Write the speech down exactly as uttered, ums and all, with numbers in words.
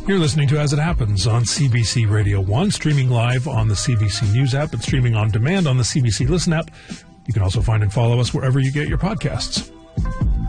You're listening to As It Happens on C B C Radio one, streaming live on the C B C News app and streaming on demand on the C B C Listen app. You can also find and follow us wherever you get your podcasts.